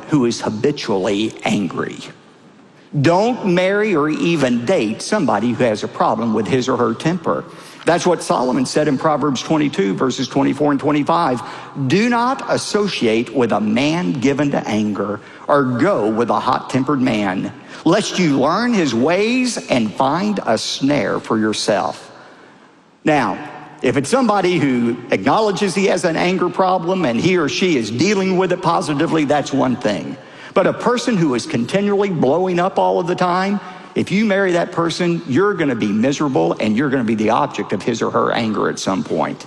who is habitually angry. Don't marry or even date somebody who has a problem with his or her temper. That's what Solomon said in Proverbs 22, verses 24 and 25. Do not associate with a man given to anger, or go with a hot-tempered man, lest you learn his ways and find a snare for yourself. Now, if it's somebody who acknowledges he has an anger problem and he or she is dealing with it positively, that's one thing. But a person who is continually blowing up all of the time, if you marry that person, you're going to be miserable and you're going to be the object of his or her anger at some point.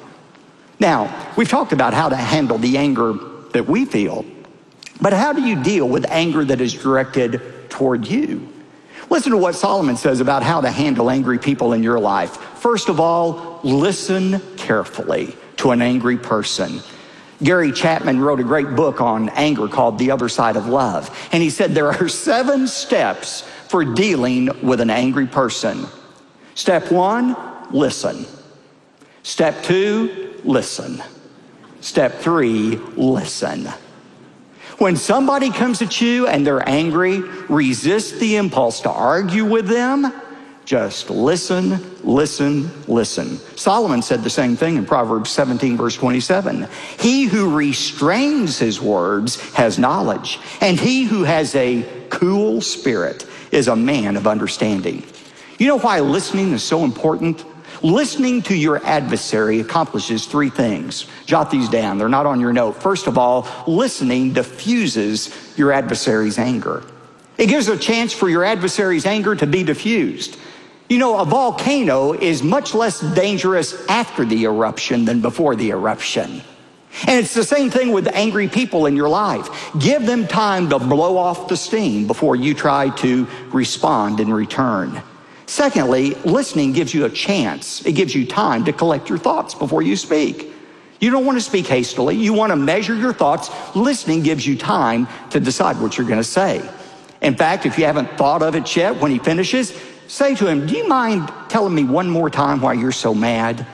Now, we've talked about how to handle the anger that we feel, but how do you deal with anger that is directed toward you? Listen to what Solomon says about how to handle angry people in your life. First of all, listen carefully to an angry person. Gary Chapman wrote a great book on anger called The Other Side of Love. And he said there are 7 steps for dealing with an angry person. Step 1, listen. Step 2, listen. Step 3, listen. When somebody comes at you and they're angry, resist the impulse to argue with them. Just listen, listen, listen. Solomon said the same thing in Proverbs 17, verse 27. He who restrains his words has knowledge, and he who has a cool spirit is a man of understanding. You know why listening is so important? Listening to your adversary accomplishes 3 things. Jot these down. They're not on your note. First of all, listening diffuses your adversary's anger. It gives a chance for your adversary's anger to be diffused. You know, a volcano is much less dangerous after the eruption than before the eruption. And it's the same thing with angry people in your life. Give them time to blow off the steam before you try to respond in return. Secondly, listening gives you a chance. It gives you time to collect your thoughts before you speak. You don't want to speak hastily. You want to measure your thoughts. Listening gives you time to decide what you're going to say. In fact, if you haven't thought of it yet, when he finishes, say to him, do you mind telling me one more time why you're so mad?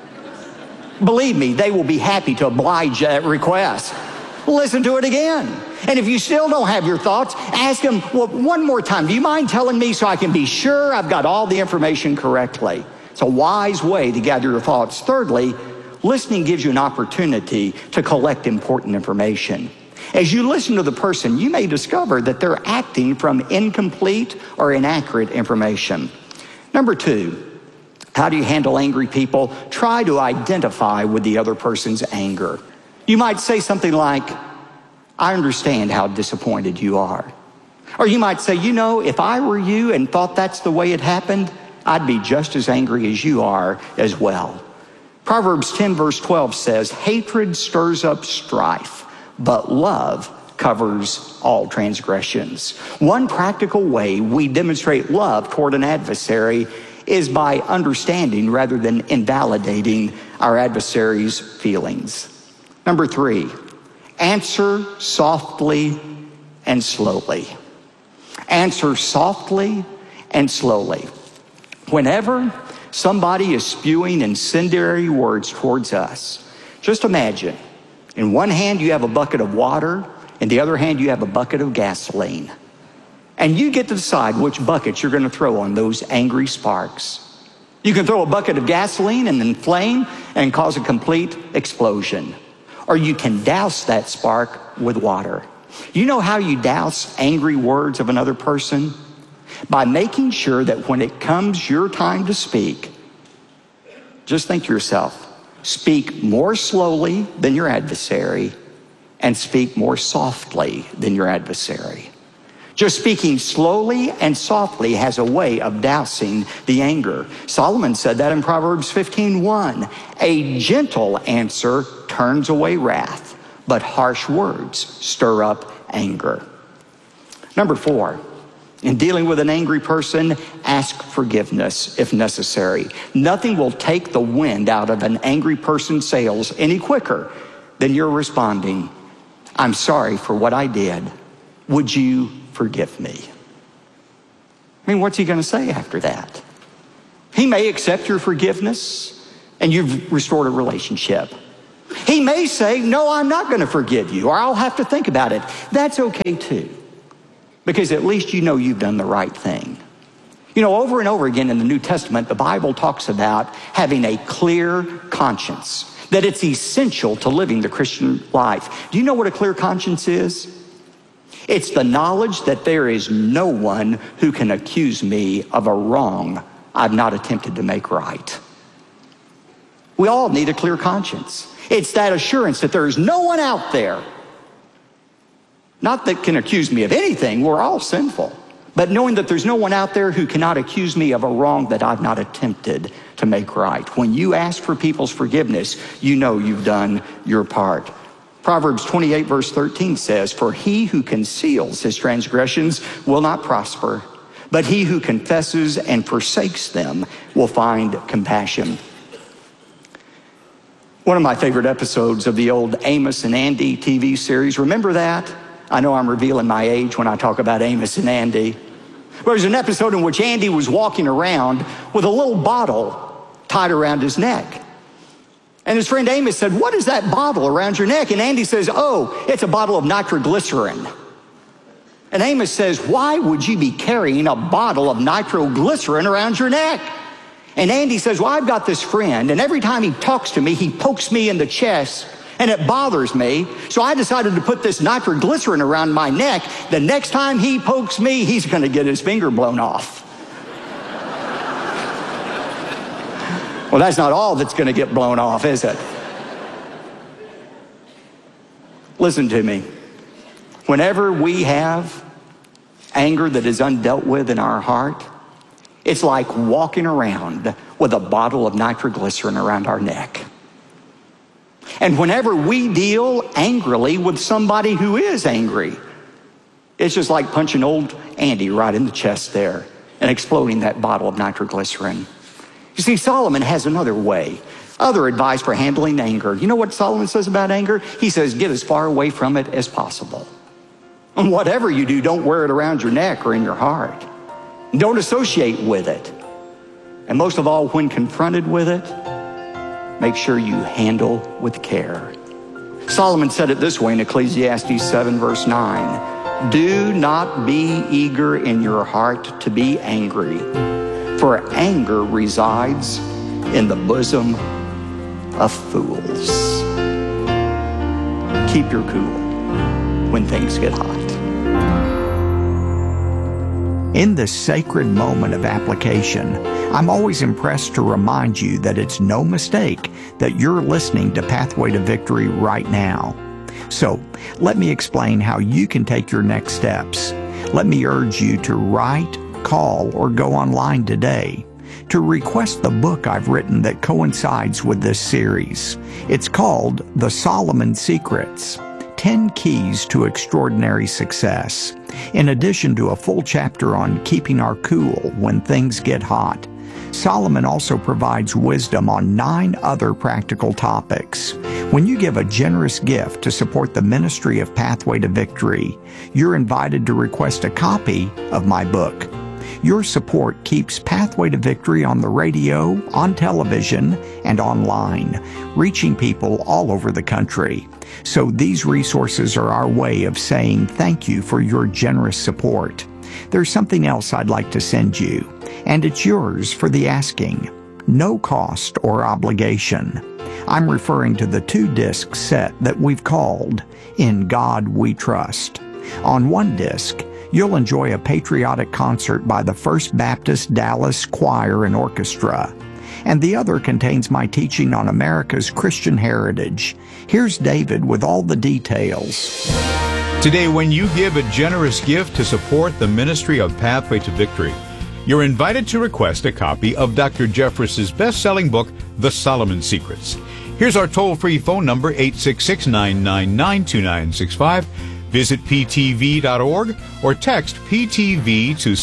Believe me, they will be happy to oblige that request. Listen to it again. And if you still don't have your thoughts, ask him, well, one more time, do you mind telling me so I can be sure I've got all the information correctly? It's a wise way to gather your thoughts. Thirdly, listening gives you an opportunity to collect important information. As you listen to the person, you may discover that they're acting from incomplete or inaccurate information. Number 2, how do you handle angry people? Try to identify with the other person's anger. You might say something like, I understand how disappointed you are. Or you might say, you know, if I were you and thought that's the way it happened, I'd be just as angry as you are as well. Proverbs 10, verse 12 says, hatred stirs up strife, but love covers all transgressions. One practical way we demonstrate love toward an adversary is by understanding rather than invalidating our adversary's feelings. Number 3, answer softly and slowly. Answer softly and slowly. Whenever somebody is spewing incendiary words towards us, just imagine, in one hand you have a bucket of water, in the other hand you have a bucket of gasoline. And you get to decide which bucket you're going to throw on those angry sparks. You can throw a bucket of gasoline and inflame and cause a complete explosion. Or you can douse that spark with water. You know how you douse angry words of another person? By making sure that when it comes your time to speak, just think to yourself, speak more slowly than your adversary and speak more softly than your adversary. Just speaking slowly and softly has a way of dousing the anger. Solomon said that in Proverbs 15:1. A gentle answer turns away wrath, but harsh words stir up anger. Number 4, in dealing with an angry person, ask forgiveness if necessary. Nothing will take the wind out of an angry person's sails any quicker than you're responding, I'm sorry for what I did. Would you forgive me? I mean, what's he going to say after that? He may accept your forgiveness and you've restored a relationship. He may say, no, I'm not going to forgive you, or I'll have to think about it. That's okay too, because at least you know you've done the right thing. You know, over and over again in the New Testament, the Bible talks about having a clear conscience, that it's essential to living the Christian life. Do you know what a clear conscience is? It's the knowledge that there is no one who can accuse me of a wrong I've not attempted to make right. We all need a clear conscience. It's that assurance that there is no one out there, not that can accuse me of anything, we're all sinful, but knowing that there's no one out there who cannot accuse me of a wrong that I've not attempted to make right. When you ask for people's forgiveness, you know you've done your part. Proverbs 28 verse 13 says, for he who conceals his transgressions will not prosper, but he who confesses and forsakes them will find compassion. One of my favorite episodes of the old Amos and Andy TV series, remember that? I know I'm revealing my age when I talk about Amos and Andy. There's an episode in which Andy was walking around with a little bottle tied around his neck. And his friend Amos said, what is that bottle around your neck? And Andy says, oh, it's a bottle of nitroglycerin. And Amos says, why would you be carrying a bottle of nitroglycerin around your neck? And Andy says, well, I've got this friend, and every time he talks to me, he pokes me in the chest, and it bothers me. So I decided to put this nitroglycerin around my neck. The next time he pokes me, he's going to get his finger blown off. Well, that's not all that's going to get blown off, is it? Listen to me. Whenever we have anger that is undealt with in our heart, it's like walking around with a bottle of nitroglycerin around our neck. And whenever we deal angrily with somebody who is angry, it's just like punching old Andy right in the chest there and exploding that bottle of nitroglycerin. You see, Solomon has another way, other advice for handling anger. You know what Solomon says about anger? He says, get as far away from it as possible. And whatever you do, don't wear it around your neck or in your heart. Don't associate with it. And most of all, when confronted with it, make sure you handle with care. Solomon said it this way in Ecclesiastes 7 verse 9. Do not be eager in your heart to be angry, for anger resides in the bosom of fools. Keep your cool when things get hot. In this sacred moment of application, I'm always impressed to remind you that it's no mistake that you're listening to Pathway to Victory right now. So, let me explain how you can take your next steps. Let me urge you to write, call, or go online today to request the book I've written that coincides with this series. It's called The Solomon Secrets: 10 Keys to Extraordinary Success, in addition to a full chapter on keeping our cool when things get hot. Solomon also provides wisdom on 9 other practical topics. When you give a generous gift to support the ministry of Pathway to Victory, you're invited to request a copy of my book. Your support keeps Pathway to Victory on the radio, on television, and online, reaching people all over the country. So these resources are our way of saying thank you for your generous support. There's something else I'd like to send you, and it's yours for the asking. No cost or obligation. I'm referring to the 2-disc set that we've called In God We Trust. On one disc, you'll enjoy a patriotic concert by the First Baptist Dallas Choir and Orchestra, and the other contains my teaching on America's Christian heritage. Here's David with all the details. Today, when you give a generous gift to support the ministry of Pathway to Victory, you're invited to request a copy of Dr. Jeffress's best-selling book, The Solomon Secrets. Here's our toll-free phone number, 866-999-2965. Visit ptv.org or text PTV to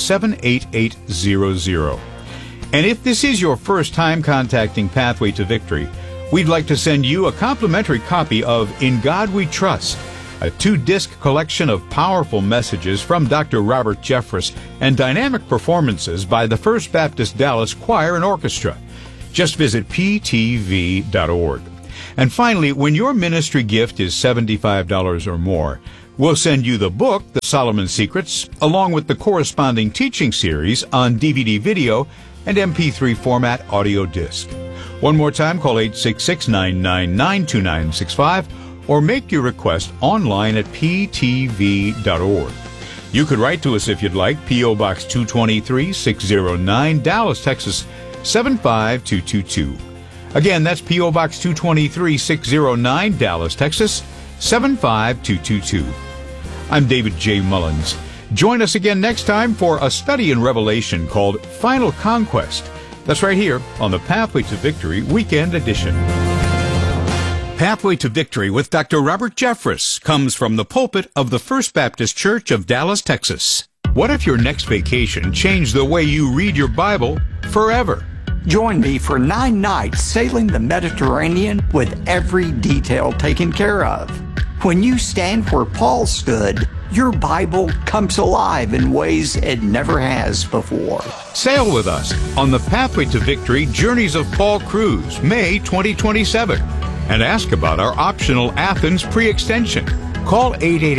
78800. And if this is your first time contacting Pathway to Victory, we'd like to send you a complimentary copy of In God We Trust, a 2-disc collection of powerful messages from Dr. Robert Jeffress and dynamic performances by the First Baptist Dallas Choir and Orchestra. Just visit ptv.org. And finally, when your ministry gift is $75 or more, we'll send you the book, The Solomon Secrets, along with the corresponding teaching series on DVD video and MP3 format audio disc. One more time, call 866-999-2965 or make your request online at ptv.org. You could write to us if you'd like, P.O. Box 223, 609, Dallas, Texas, 75222. Again, that's P.O. Box 223, 609, Dallas, Texas, 75222. I'm David J. Mullins. Join us again next time for a study in Revelation called Final Conquest. That's right here on the Pathway to Victory Weekend Edition. Pathway to Victory with Dr. Robert Jeffress comes from the pulpit of the First Baptist Church of Dallas, Texas. What if your next vacation changed the way you read your Bible forever? Join me for 9 nights sailing the Mediterranean with every detail taken care of. When you stand where Paul stood, your Bible comes alive in ways it never has before. Sail with us on the Pathway to Victory Journeys of Paul cruise, May 2027, and ask about our optional Athens pre-extension. Call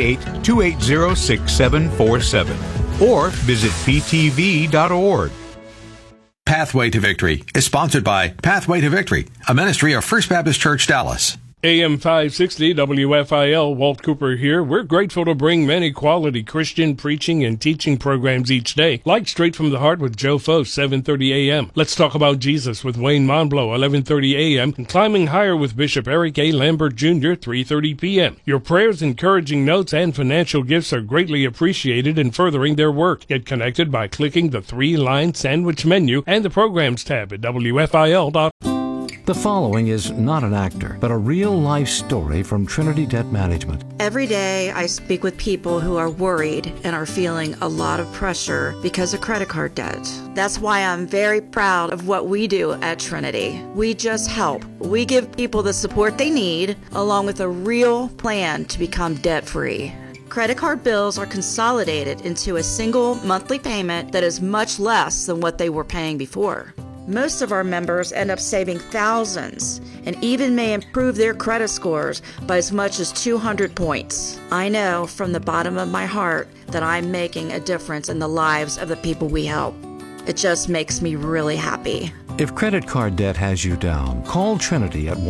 888-280-6747 or visit ptv.org. Pathway to Victory is sponsored by Pathway to Victory, a ministry of First Baptist Church, Dallas. AM 560 WFIL, Walt Cooper here. We're grateful to bring many quality Christian preaching and teaching programs each day, like Straight from the Heart with Joe Foe, 7:30 a.m. Let's Talk About Jesus with Wayne Monblow, 11:30 a.m. and Climbing Higher with Bishop Eric A. Lambert Jr., 3:30 p.m. Your prayers, encouraging notes, and financial gifts are greatly appreciated in furthering their work. Get connected by clicking the 3-line sandwich menu and the Programs tab at WFIL.com. The following is not an actor, but a real-life story from Trinity Debt Management. Every day I speak with people who are worried and are feeling a lot of pressure because of credit card debt. That's why I'm very proud of what we do at Trinity. We just help. We give people the support they need, along with a real plan to become debt-free. Credit card bills are consolidated into a single monthly payment that is much less than what they were paying before. Most of our members end up saving thousands and even may improve their credit scores by as much as 200 points. I know from the bottom of my heart that I'm making a difference in the lives of the people we help. It just makes me really happy. If credit card debt has you down, call Trinity at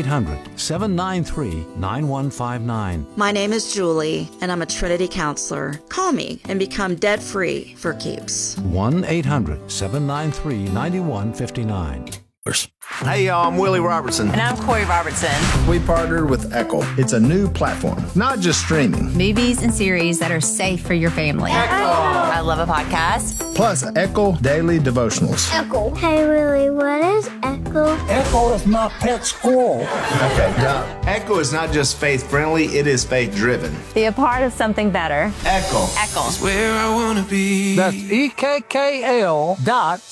1-800-793-9159. My name is Julie, and I'm a Trinity counselor. Call me and become debt-free for keeps. 1-800-793-9159. Hey y'all, I'm Willie Robertson. And I'm Corey Robertson. We partnered with Echo. It's a new platform, not just streaming. Movies and series that are safe for your family. Echo! I love a podcast. Plus Echo Daily Devotionals. Echo. Hey Willie, what is Echo? Echo is my pet squirrel. Okay, now, Echo is not just faith-friendly, it is faith-driven. Be a part of something better. Echo. Echo. That's where I want to be. That's EKKL.com.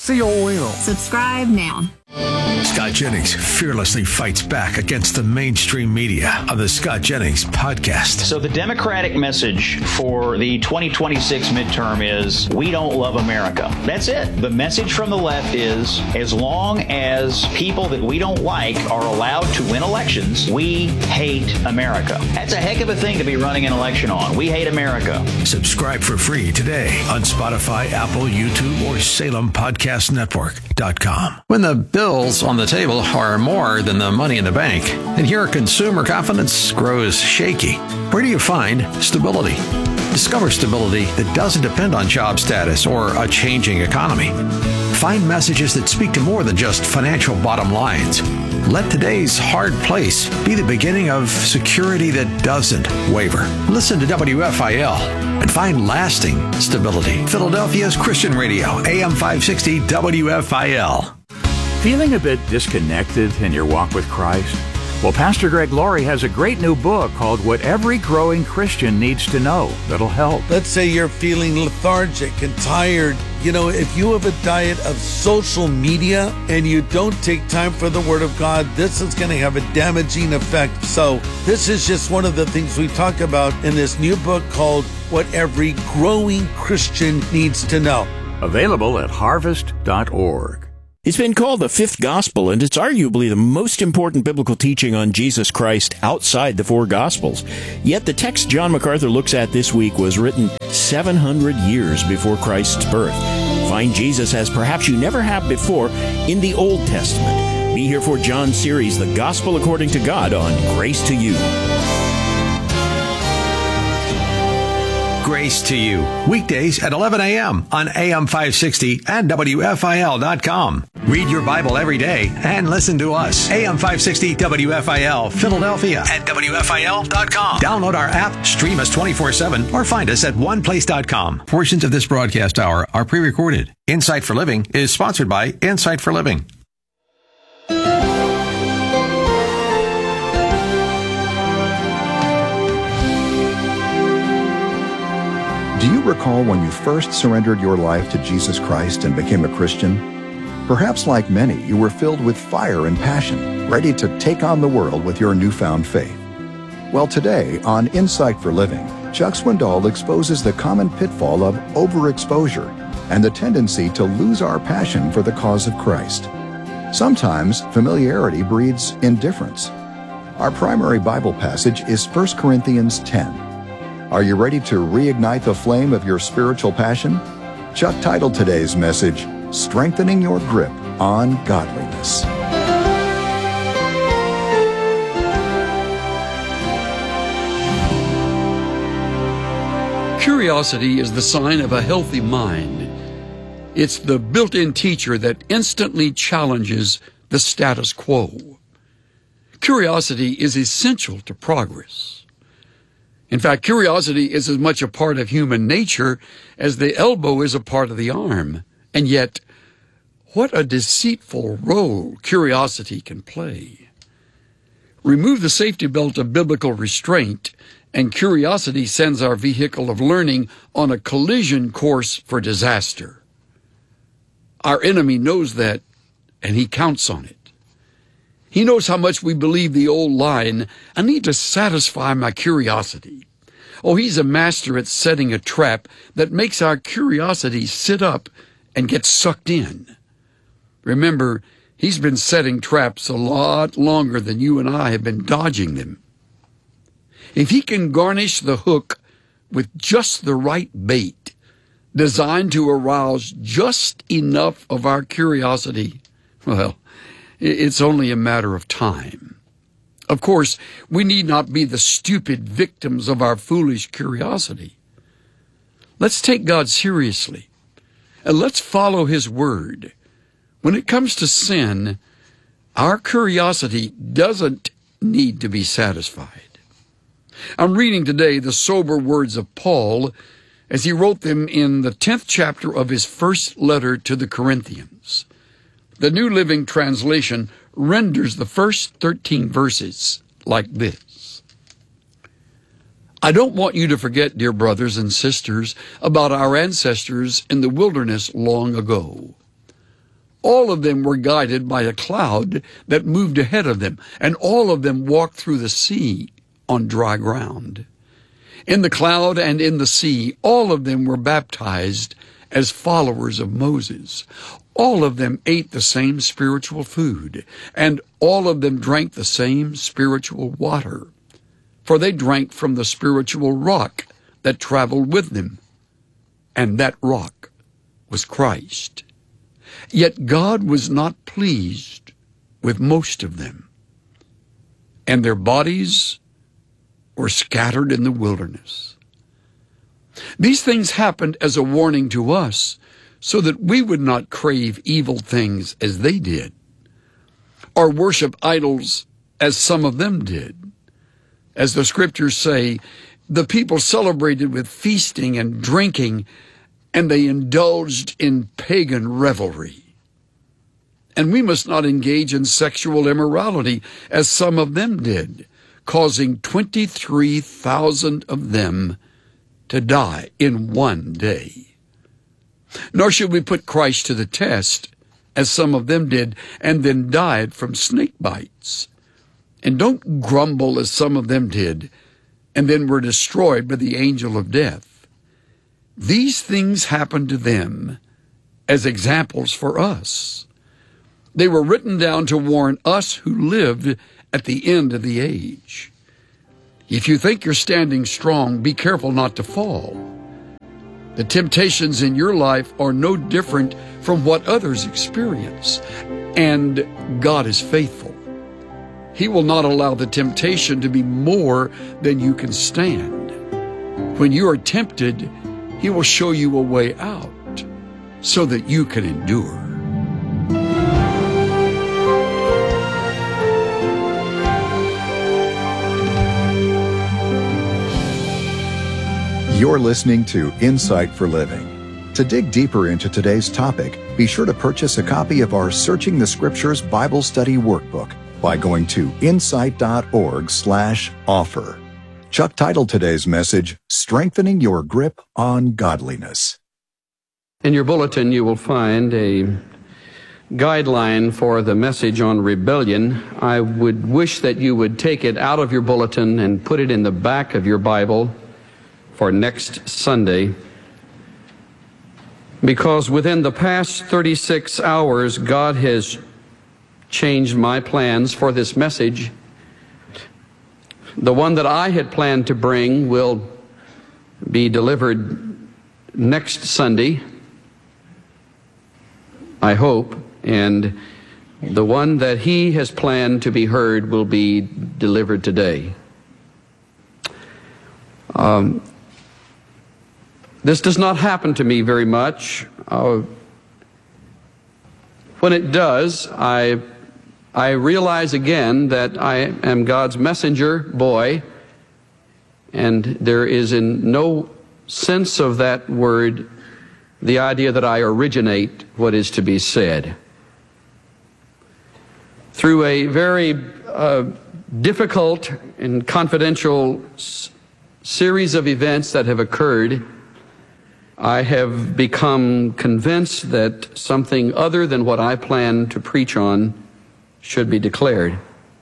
Subscribe now. Scott Jennings fearlessly fights back against the mainstream media on the Scott Jennings podcast. So the Democratic message for the 2026 midterm is, we don't love America. That's it. The message from the left is, as long as people that we don't like are allowed to win elections, we hate America. That's a heck of a thing to be running an election on. We hate America. Subscribe for free today on Spotify, Apple, YouTube, or SalemPodcastNetwork.com. When the bills on the table are more than the money in the bank, and your consumer confidence grows shaky, where do you find stability? Discover stability that doesn't depend on job status or a changing economy. Find messages that speak to more than just financial bottom lines. Let today's hard place be the beginning of security that doesn't waver. Listen to WFIL and find lasting stability. Philadelphia's Christian Radio, AM 560 WFIL. Feeling a bit disconnected in your walk with Christ? Well, Pastor Greg Laurie has a great new book called What Every Growing Christian Needs to Know that'll help. Let's say you're feeling lethargic and tired. You know, if you have a diet of social media and you don't take time for the Word of God, this is going to have a damaging effect. So this is just one of the things we talk about in this new book called What Every Growing Christian Needs to Know. Available at harvest.org. It's been called the fifth gospel, and it's arguably the most important biblical teaching on Jesus Christ outside the four gospels. Yet the text John MacArthur looks at this week was written 700 years before Christ's birth. Find Jesus as perhaps you never have before in the Old Testament. Be here for John's series, The Gospel According to God, on Grace to You. Grace to You, weekdays at 11 a.m. on AM 560 and WFIL.com. Read your Bible every day and listen to us. AM 560 WFIL, Philadelphia at WFIL.com. Download our app, stream us 24/7, or find us at oneplace.com. Portions of this broadcast hour are pre-recorded. Insight for Living is sponsored by Insight for Living. Do you recall when you first surrendered your life to Jesus Christ and became a Christian? Perhaps like many, you were filled with fire and passion, ready to take on the world with your newfound faith. Well, today on Insight for Living, Chuck Swindoll exposes the common pitfall of overexposure and the tendency to lose our passion for the cause of Christ. Sometimes familiarity breeds indifference. Our primary Bible passage is 1 Corinthians 10. Are you ready to reignite the flame of your spiritual passion? Chuck titled today's message, Strengthening Your Grip on Godliness. Curiosity is the sign of a healthy mind. It's the built-in teacher that instantly challenges the status quo. Curiosity is essential to progress. In fact, curiosity is as much a part of human nature as the elbow is a part of the arm. And yet, what a deceitful role curiosity can play. Remove the safety belt of biblical restraint, and curiosity sends our vehicle of learning on a collision course for disaster. Our enemy knows that, and he counts on it. He knows how much we believe the old line, I need to satisfy my curiosity. Oh, he's a master at setting a trap that makes our curiosity sit up and get sucked in. Remember, he's been setting traps a lot longer than you and I have been dodging them. If he can garnish the hook with just the right bait, designed to arouse just enough of our curiosity, well, it's only a matter of time. Of course, we need not be the stupid victims of our foolish curiosity. Let's take God seriously, and let's follow His word. When it comes to sin, our curiosity doesn't need to be satisfied. I'm reading today the sober words of Paul as he wrote them in the 10th chapter of his first letter to the Corinthians. The New Living Translation renders the first 13 verses like this. I don't want you to forget, dear brothers and sisters, about our ancestors in the wilderness long ago. All of them were guided by a cloud that moved ahead of them, and all of them walked through the sea on dry ground. In the cloud and in the sea, all of them were baptized as followers of Moses. All of them ate the same spiritual food, and all of them drank the same spiritual water, for they drank from the spiritual rock that traveled with them, and that rock was Christ. Yet God was not pleased with most of them, and their bodies were scattered in the wilderness. These things happened as a warning to us, so that we would not crave evil things as they did, or worship idols as some of them did. As the scriptures say, the people celebrated with feasting and drinking, and they indulged in pagan revelry. And we must not engage in sexual immorality as some of them did, causing 23,000 of them to die in one day. Nor should we put Christ to the test, as some of them did, and then died from snake bites. And don't grumble as some of them did, and then were destroyed by the angel of death. These things happened to them as examples for us, They were written down to warn us who lived at the end of the age. If you think you're standing strong, be careful not to fall. The temptations in your life are no different from what others experience, and God is faithful. He will not allow the temptation to be more than you can stand. When you are tempted, He will show you a way out so that you can endure. You're listening to Insight for Living. To dig deeper into today's topic, be sure to purchase a copy of our Searching the Scriptures Bible Study Workbook by going to insight.org/offer. Chuck titled today's message, Strengthening Your Grip on Godliness. In your bulletin, you will find a guideline for the message on rebellion. I would wish that you would take it out of your bulletin and put it in the back of your Bible for next Sunday, because within the past 36 hours, God has changed my plans for this message. The one that I had planned to bring will be delivered next Sunday, I hope, and the one that he has planned to be heard will be delivered today. This does not happen to me very much. When it does, I realize again that I am God's messenger boy, and there is in no sense of that word the idea that I originate what is to be said. Through a very difficult and confidential series of events that have occurred, I have become convinced that something other than what I plan to preach on should be declared.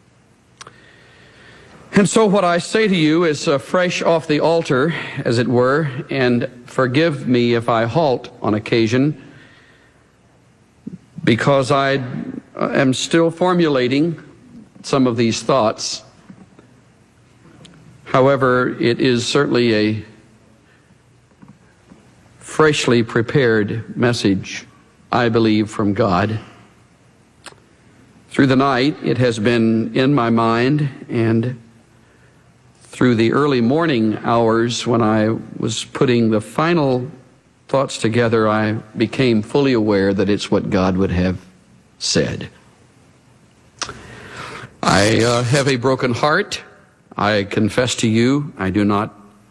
And so what I say to you is fresh off the altar, as it were, and forgive me if I halt on occasion, because I am still formulating some of these thoughts. However, it is certainly a freshly prepared message, I believe, from God. Through the night, it has been in my mind, and through the early morning hours when I was putting the final thoughts together, I became fully aware that it's what God would have said. I have a broken heart. I confess to you, I do not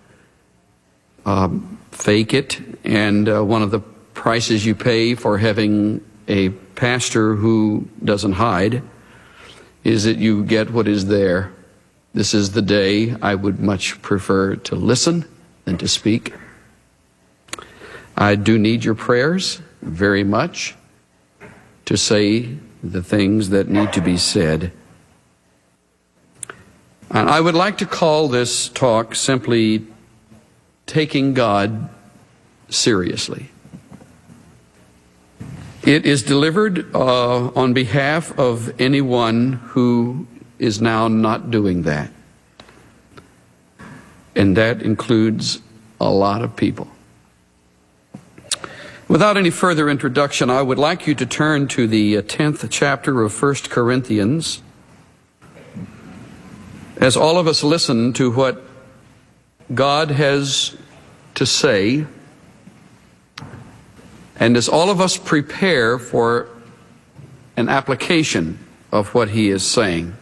fake it, and one of the prices you pay for having a pastor who doesn't hide is that you get what is there. This is the day I would much prefer to listen than to speak. I do need your prayers very much to say the things that need to be said. And I would like to call this talk simply Taking God Seriously. It is delivered on behalf of anyone who is now not doing that. And that includes a lot of people. Without any further introduction, I would like you to turn to the 10th chapter of 1 Corinthians. As all of us listen to what God has to say, and as all of us prepare for an application of what he is saying.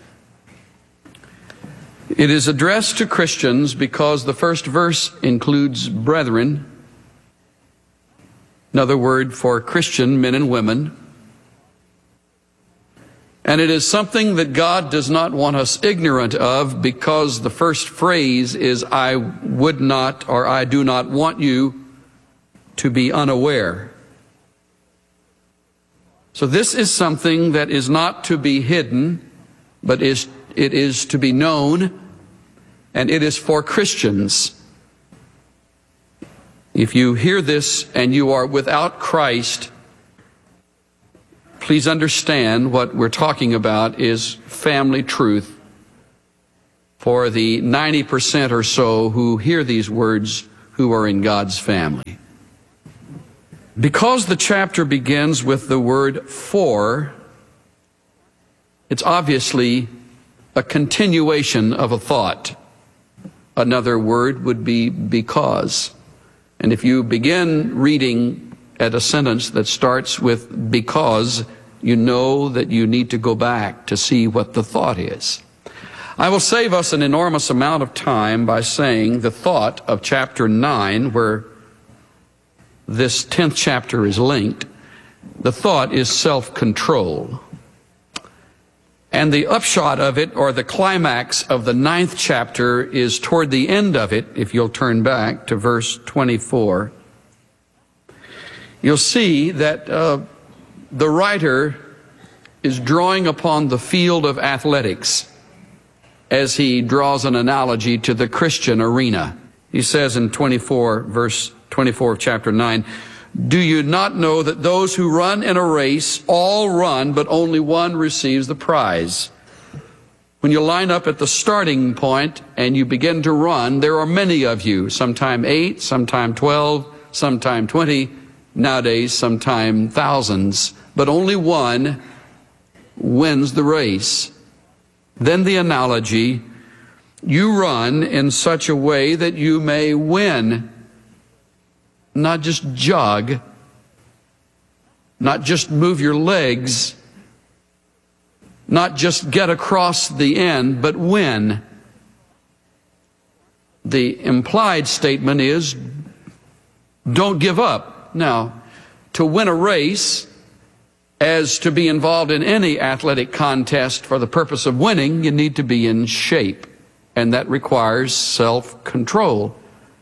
It is addressed to Christians because the first verse includes brethren, another word for Christian men and women. And it is something that God does not want us ignorant of, because the first phrase is, I would not, or I do not want you to be unaware. So this is something that is not to be hidden, but it is to be known, and it is for Christians. If you hear this and you are without Christ, Please understand what we're talking about is family truth for the 90% or so who hear these words who are in God's family. Because the chapter begins with the word for, it's obviously a continuation of a thought. Another word would be because. And if you begin reading at a sentence that starts with because, you know that you need to go back to see what the thought is. I will save us an enormous amount of time by saying the thought of chapter 9, where this 10th chapter is linked. The thought is self-control. And the upshot of it, or the climax of the 9th chapter, is toward the end of it, if you'll turn back to verse 24. You'll see that the writer is drawing upon the field of athletics as he draws an analogy to the Christian arena. He says in 24, verse 24 of chapter 9, "Do you not know that those who run in a race all run, but only one receives the prize? When you line up at the starting point and you begin to run, there are many of you, sometime 8, sometime 12, sometime 20, nowadays sometime thousands, but only one wins the race." Then the analogy, you run in such a way that you may win. Not just jog, not just move your legs, not just get across the end, but win. The implied statement is, don't give up. Now, to win a race, as to be involved in any athletic contest for the purpose of winning, you need to be in shape, and that requires self-control.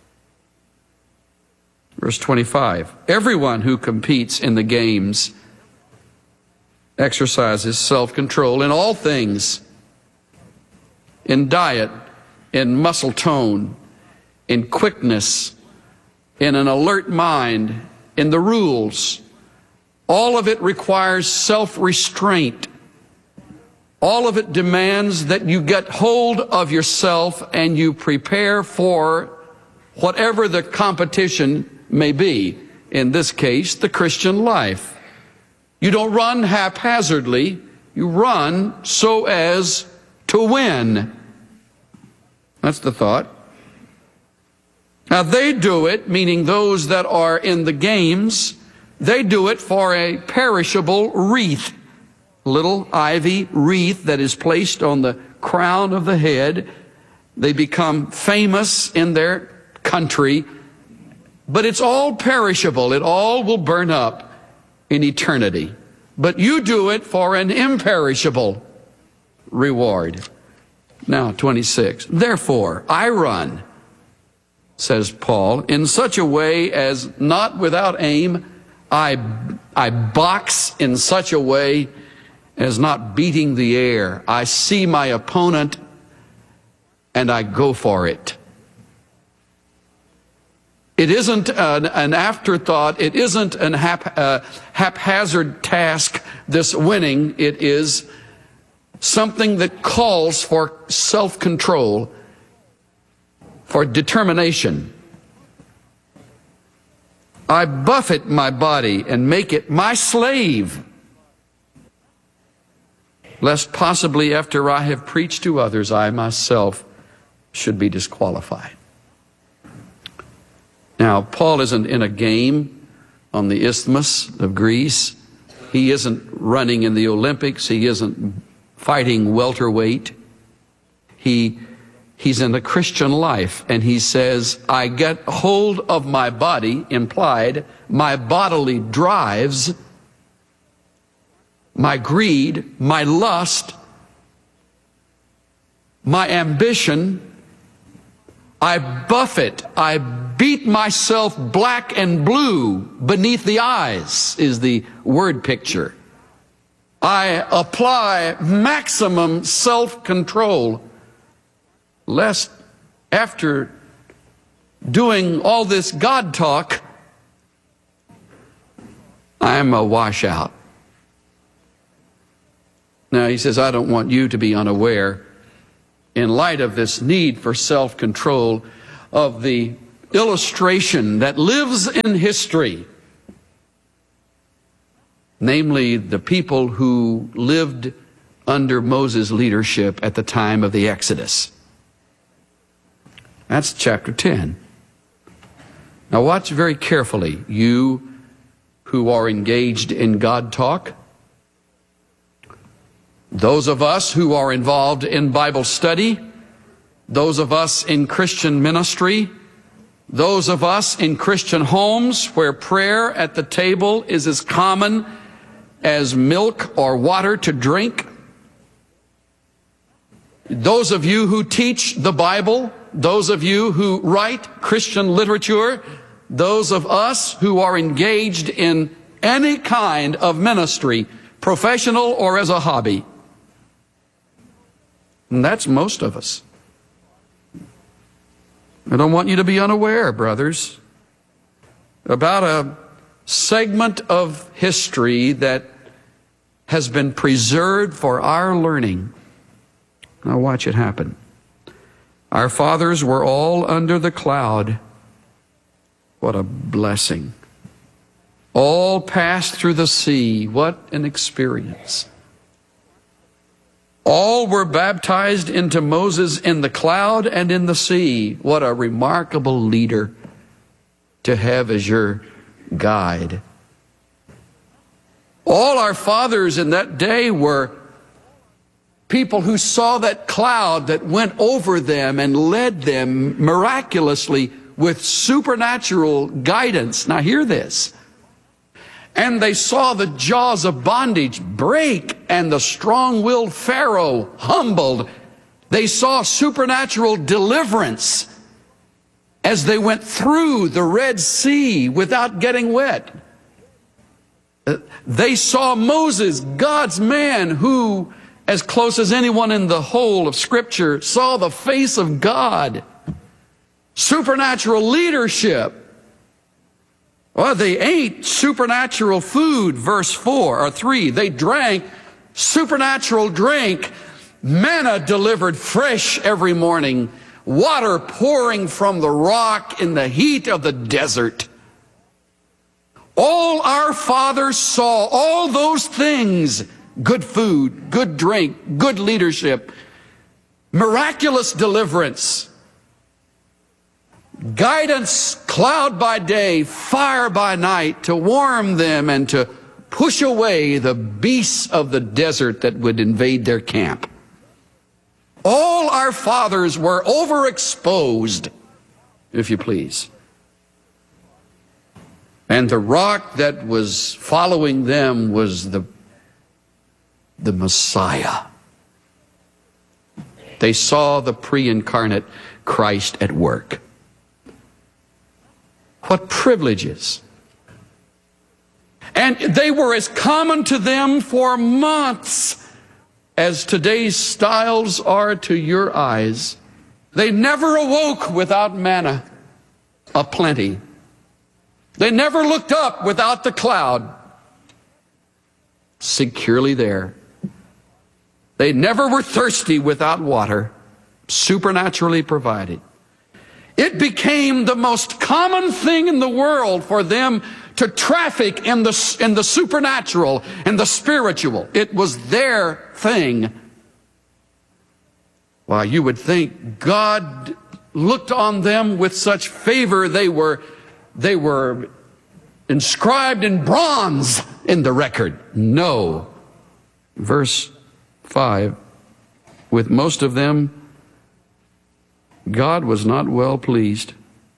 Verse 25, everyone who competes in the games exercises self-control in all things, in diet, in muscle tone, in quickness, in an alert mind, in the rules. All of it requires self-restraint. All of it demands that you get hold of yourself and you prepare for whatever the competition may be. In this case, the Christian life. You don't run haphazardly. You run so as to win. That's the thought. Now they do it, meaning those that are in the games, they do it for a perishable wreath. Little ivy wreath that is placed on the crown of the head. They become famous in their country. But it's all perishable. It all will burn up in eternity. But you do it for an imperishable reward. Now, 26. Therefore, I run, says Paul, in such a way as not without aim. I box in such a way as not beating the air. I see my opponent and I go for it. It isn't an afterthought. It isn't an haphazard task, this winning. It is something that calls for self-control, for determination. I buffet my body and make it my slave, lest possibly after I have preached to others, I myself should be disqualified. Now, Paul isn't in a game on the Isthmus of Greece. He isn't running in the Olympics. He isn't fighting welterweight. He's in the Christian life, and he says, I get hold of my body, implied, my bodily drives, my greed, my lust, my ambition. I buffet, I beat myself black and blue beneath the eyes, is the word picture. I apply maximum self-control, lest after doing all this God talk, I'm a washout. Now, he says, I don't want you to be unaware, in light of this need for self-control, of the illustration that lives in history, namely the people who lived under Moses' leadership at the time of the Exodus. That's chapter 10. Now watch very carefully, you who are engaged in God talk, those of us who are involved in Bible study, those of us in Christian ministry, those of us in Christian homes where prayer at the table is as common as milk or water to drink, those of you who teach the Bible, those of you who write Christian literature, those of us who are engaged in any kind of ministry, professional or as a hobby. And that's most of us. I don't want you to be unaware, brothers, about a segment of history that has been preserved for our learning. Now watch it happen. Our fathers were all under the cloud. What a blessing. All passed through the sea. What an experience. All were baptized into Moses in the cloud and in the sea. What a remarkable leader to have as your guide. All our fathers in that day were people who saw that cloud that went over them and led them miraculously with supernatural guidance. Now hear this. And they saw the jaws of bondage break and the strong-willed Pharaoh humbled. They saw supernatural deliverance as they went through the Red Sea without getting wet. They saw Moses, God's man, who, as close as anyone in the whole of Scripture, saw the face of God. Supernatural leadership. Well, they ate supernatural food, verse 4 or 3. They drank supernatural drink, manna delivered fresh every morning, water pouring from the rock in the heat of the desert. All our fathers saw all those things: good food, good drink, good leadership, miraculous deliverance, guidance, cloud by day, fire by night, to warm them and to push away the beasts of the desert that would invade their camp. All our fathers were overexposed, if you please. And the rock that was following them was the Messiah. They saw the pre-incarnate Christ at work. What privileges. And they were as common to them for months as today's styles are to your eyes. They never awoke without manna aplenty. They never looked up without the cloud securely there. They never were thirsty without water supernaturally provided. It became the most common thing in the world for them to traffic in the supernatural and the spiritual. It was their thing. Well, you would think God looked on them with such favor. They were inscribed in bronze in the record. No. Verse 5, with most of them, God was not well pleased,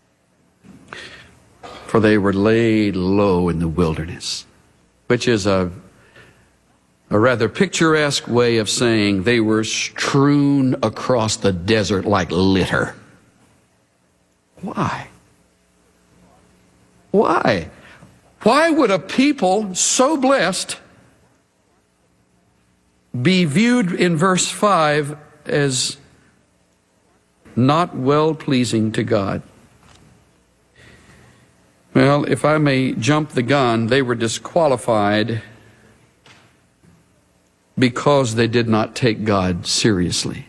for they were laid low in the wilderness, which is a rather picturesque way of saying they were strewn across the desert like litter. Why? Why? Why would a people so blessed be viewed in verse 5 as not well-pleasing to God? Well, if I may jump the gun, they were disqualified because they did not take God seriously.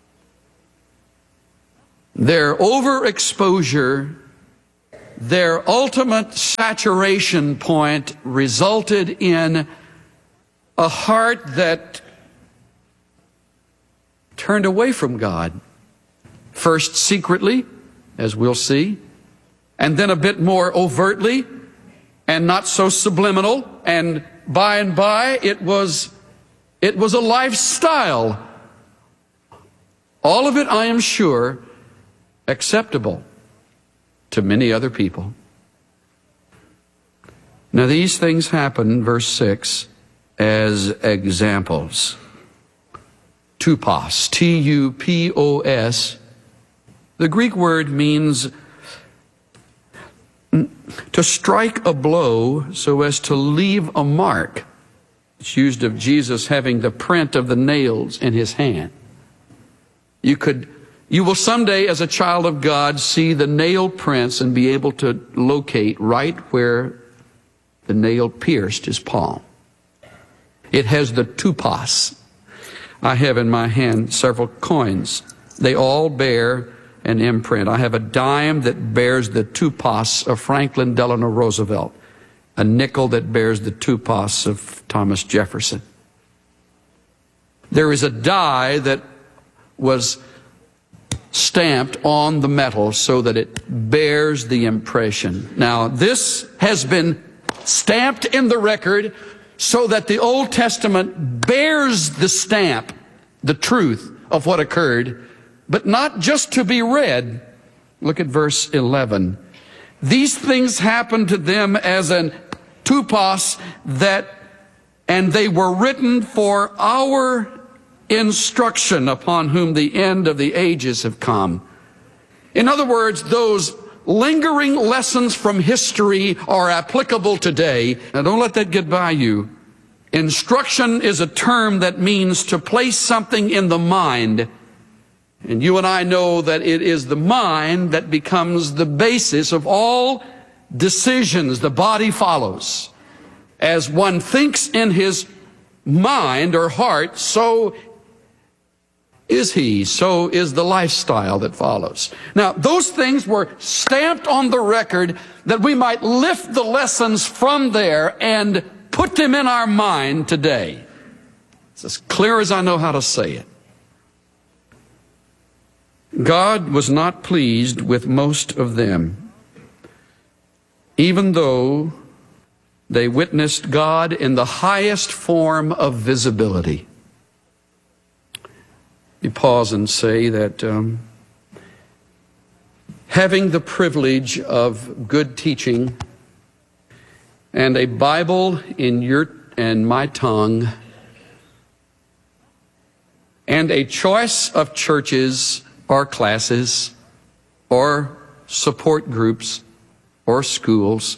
Their overexposure, their ultimate saturation point resulted in a heart that turned away from God. First secretly, as we'll see, and then a bit more overtly, and not so subliminal, and by it was a lifestyle. All of it, I am sure, acceptable to many other people. Now these things happen, verse 6, as examples. Tupos, T-U-P-O-S. The Greek word means to strike a blow so as to leave a mark. It's used of Jesus having the print of the nails in his hand. You will someday, as a child of God, see the nail prints and be able to locate right where the nail pierced his palm. It has the tupos. I have in my hand several coins. They all bear an imprint. I have a dime that bears the tupos of Franklin Delano Roosevelt, a nickel that bears the tupos of Thomas Jefferson. There is a die that was stamped on the metal so that it bears the impression. Now, this has been stamped in the record so that the Old Testament bears the stamp, the truth of what occurred, but not just to be read. Look at verse 11. These things happened to them as an tupos and they were written for our instruction, upon whom the end of the ages have come. In other words, those lingering lessons from history are applicable today. Now don't let that get by you. Instruction is a term that means to place something in the mind. And you and I know that it is the mind that becomes the basis of all decisions the body follows. As one thinks in his mind or heart, so is the lifestyle that follows. Now, those things were stamped on the record that we might lift the lessons from there and put them in our mind today. It's as clear as I know how to say it. God was not pleased with most of them, even though they witnessed God in the highest form of visibility. You pause and say that having the privilege of good teaching and a Bible in your and my tongue and a choice of churches or classes or support groups or schools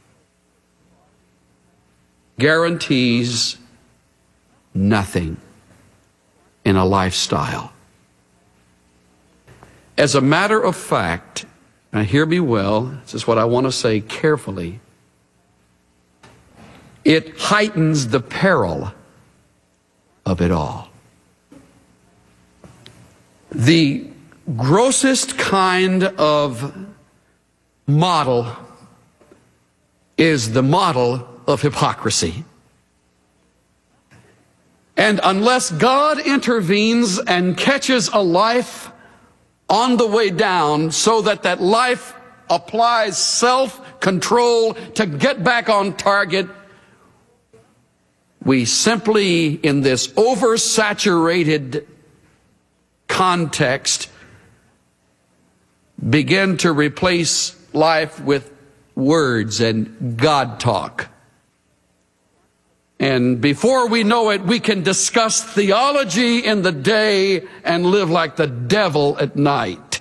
guarantees nothing in a lifestyle. As a matter of fact, now hear me well, this is what I want to say carefully, it heightens the peril of it all. The grossest kind of model is the model of hypocrisy. And unless God intervenes and catches a life on the way down so that that life applies self-control to get back on target, we simply, in this oversaturated context, begin to replace life with words and God talk. And before we know it, we can discuss theology in the day and live like the devil at night.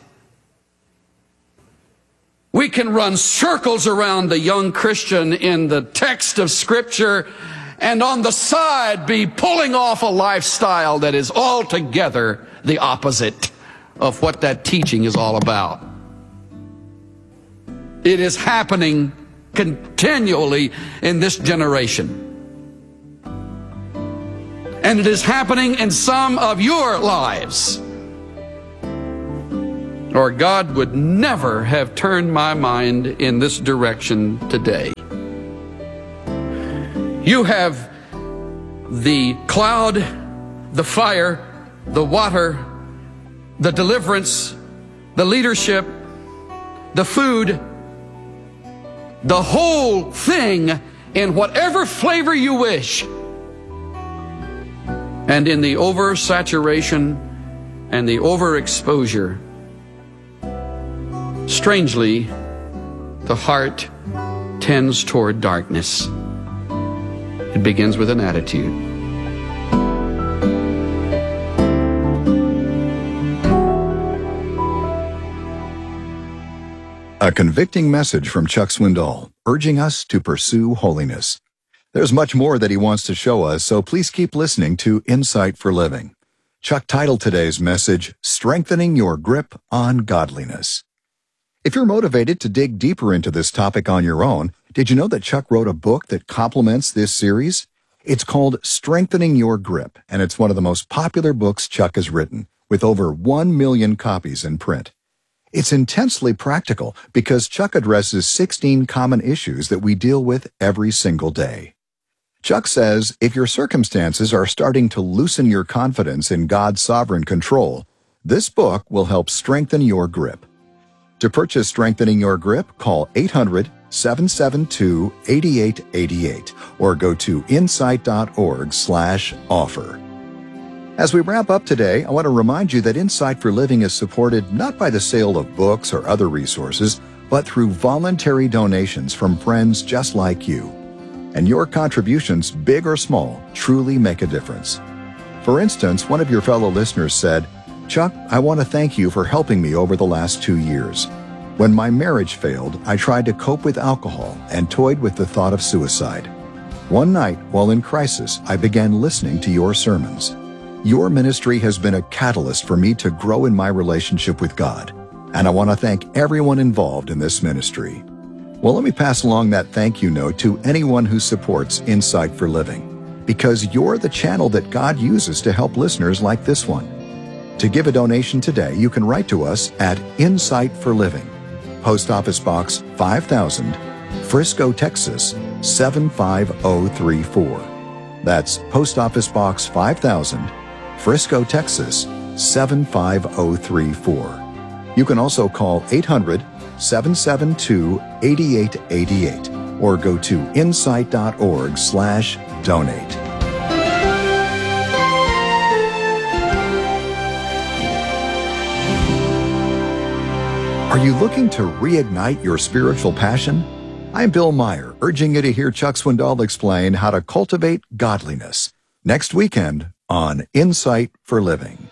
We can run circles around the young Christian in the text of Scripture and on the side be pulling off a lifestyle that is altogether the opposite of what that teaching is all about. It is happening continually in this generation. And it is happening in some of your lives. Or God would never have turned my mind in this direction today. You have the cloud, the fire, the water, the deliverance, the leadership, the food, the whole thing in whatever flavor you wish. And in the oversaturation and the overexposure, strangely, the heart tends toward darkness. It begins with an attitude. A convicting message from Chuck Swindoll, urging us to pursue holiness. There's much more that he wants to show us, so please keep listening to Insight for Living. Chuck titled today's message, Strengthening Your Grip on Godliness. If you're motivated to dig deeper into this topic on your own, did you know that Chuck wrote a book that complements this series? It's called Strengthening Your Grip, and it's one of the most popular books Chuck has written, with over 1 million copies in print. It's intensely practical because Chuck addresses 16 common issues that we deal with every single day. Chuck says if your circumstances are starting to loosen your confidence in God's sovereign control, this book will help strengthen your grip. To purchase Strengthening Your Grip, call 800-772-8888 or go to insight.org/offer. As we wrap up today, I want to remind you that Insight for Living is supported not by the sale of books or other resources, but through voluntary donations from friends just like you. And your contributions, big or small, truly make a difference. For instance, one of your fellow listeners said, "Chuck, I want to thank you for helping me over the last 2 years. When my marriage failed, I tried to cope with alcohol and toyed with the thought of suicide. One night, while in crisis, I began listening to your sermons. Your ministry has been a catalyst for me to grow in my relationship with God, and I want to thank everyone involved in this ministry." Well, let me pass along that thank you note to anyone who supports Insight for Living, because you're the channel that God uses to help listeners like this one. To give a donation today, you can write to us at Insight for Living, Post Office Box 5000, Frisco, Texas 75034. That's Post Office Box 5000, Frisco, Texas 75034. You can also call 800-772-8888 or go to insight.org/donate. Are you looking to reignite your spiritual passion? I'm Bill Meyer, urging you to hear Chuck Swindoll explain how to cultivate godliness next weekend on Insight for Living.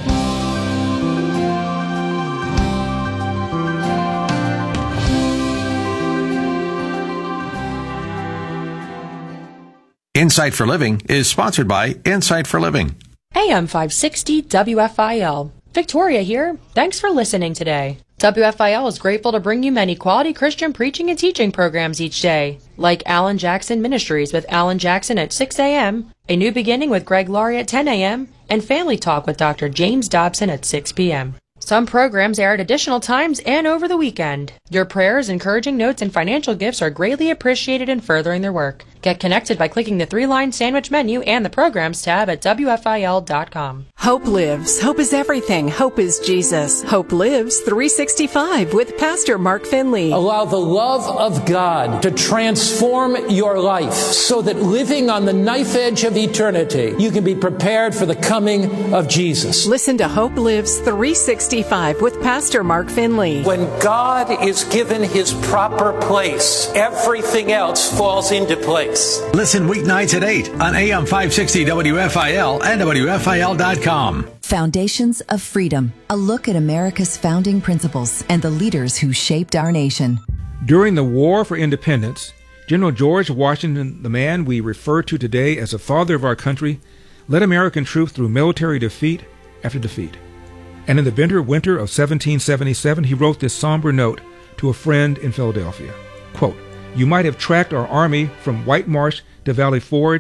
Insight for Living is sponsored by Insight for Living. AM 560 WFIL. Victoria here. Thanks for listening today. WFIL is grateful to bring you many quality Christian preaching and teaching programs each day, like Alan Jackson Ministries with Alan Jackson at 6 a.m., A New Beginning with Greg Laurie at 10 a.m., and Family Talk with Dr. James Dobson at 6 p.m. Some programs air at additional times and over the weekend. Your prayers, encouraging notes, and financial gifts are greatly appreciated in furthering their work. Get connected by clicking the 3-line sandwich menu and the Programs tab at WFIL.com. Hope lives. Hope is everything. Hope is Jesus. Hope Lives 365 with Pastor Mark Finley. Allow the love of God to transform your life so that living on the knife edge of eternity, you can be prepared for the coming of Jesus. Listen to Hope Lives 365 with Pastor Mark Finley. When God is given his proper place, everything else falls into place. Listen weeknights at 8 on AM 560 WFIL and WFIL.com. Foundations of Freedom, a look at America's founding principles and the leaders who shaped our nation. During the War for Independence, General George Washington, the man we refer to today as the father of our country, led American troops through military defeat after defeat. And in the bitter winter of 1777, he wrote this somber note to a friend in Philadelphia. Quote, "You might have tracked our army from White Marsh to Valley Forge,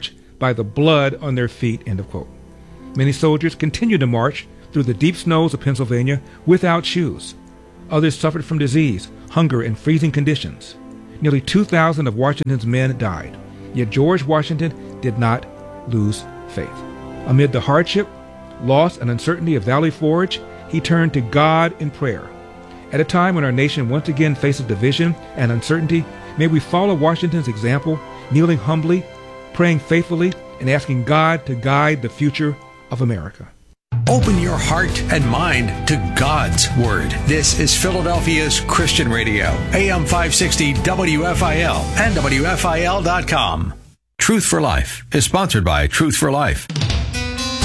by the blood on their feet, end of quote. Many soldiers continued to march through the deep snows of Pennsylvania without shoes. Others suffered from disease, hunger, and freezing conditions. Nearly 2,000 of Washington's men died. Yet George Washington did not lose faith. Amid the hardship, loss, and uncertainty of Valley Forge, he turned to God in prayer. At a time when our nation once again faces division and uncertainty, may we follow Washington's example, kneeling humbly, praying faithfully, and asking God to guide the future of America. Open your heart and mind to God's Word. This is Philadelphia's Christian Radio, AM 560 WFIL and WFIL.com. Truth for Life is sponsored by Truth for Life.